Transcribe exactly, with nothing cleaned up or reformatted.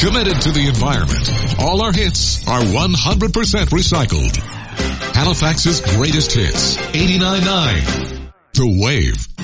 Committed to the environment. All our hits are one hundred percent recycled. Halifax's greatest hits. eighty-nine point nine. The Wave.